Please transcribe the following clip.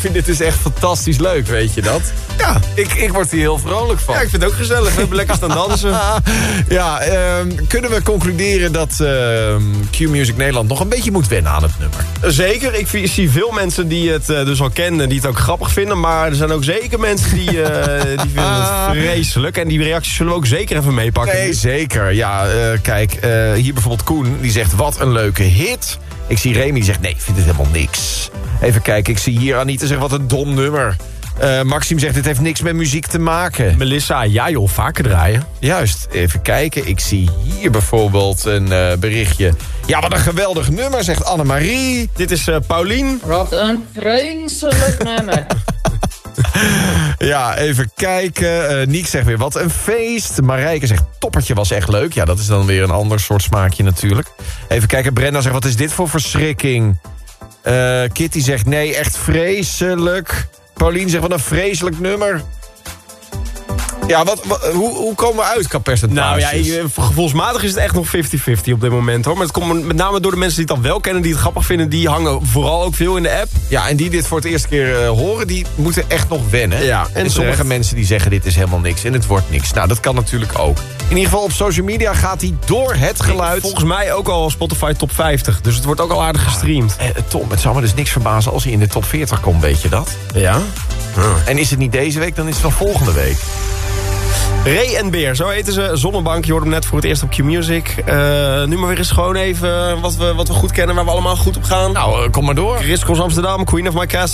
vind dit dus echt fantastisch leuk, weet je dat? Ja. Ik word hier heel vrolijk van. Ja, ik vind het ook gezellig. We hebben lekker staan dansen. Ja, kunnen we concluderen dat Q-Music Nederland nog een beetje moet wennen aan het nummer? Zeker, ik zie veel mensen die het dus al kennen, die het ook grappig vinden. Maar er zijn ook zeker mensen die vinden het vreselijk. En die reacties zullen we ook zeker even meepakken. Nee, zeker. Ja, kijk, hier bijvoorbeeld Koen, die zegt wat een leuke hit. Ik zie Remy die zegt nee, ik vind het helemaal niks. Even kijken, ik zie hier Anita zeggen wat een dom nummer. Maxime zegt dit heeft niks met muziek te maken. Melissa, ja joh, vaker draaien. Juist, even kijken. Ik zie hier bijvoorbeeld een berichtje. Ja, wat een geweldig nummer, zegt Annemarie. Dit is Paulien. Wat een vreselijk nummer. Ja, even kijken. Niek zegt weer, wat een feest. Marijke zegt, toppertje was echt leuk. Ja, dat is dan weer een ander soort smaakje natuurlijk. Even kijken, Brenda zegt, wat is dit voor verschrikking? Kitty zegt, nee, echt vreselijk. Paulien zegt, wat een vreselijk nummer. Ja, hoe komen we uit qua percentages? Nou ja, gevoelsmatig is het echt nog 50-50 op dit moment, hoor. Maar het komt met name door de mensen die het dan wel kennen, die het grappig vinden. Die hangen vooral ook veel in de app. Ja, en die dit voor het eerste keer horen, die moeten echt nog wennen. Ja, en sommige mensen die zeggen, dit is helemaal niks en het wordt niks. Nou, dat kan natuurlijk ook. In ieder geval op social media gaat hij door het geluid. Volgens mij ook al Spotify top 50. Dus het wordt ook al aardig gestreamd. Tom, het zou me dus niks verbazen als hij in de top 40 komt, weet je dat? Ja. En is het niet deze week, dan is het wel volgende week. Ray en Beer, zo heten ze. Zonnebank, je hoorde hem net voor het eerst op Q-Music. Nu maar weer eens gewoon even wat we goed kennen, waar we allemaal goed op gaan. Nou, kom maar door. Chris Cross Amsterdam, Queen of My Castle.